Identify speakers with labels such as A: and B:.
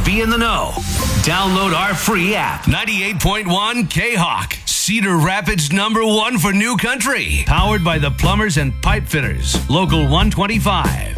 A: be in the know. Download our free app. 98.1 K-Hawk. Cedar Rapids #1 for new country. Powered by the Plumbers and Pipe Fitters. Local 125.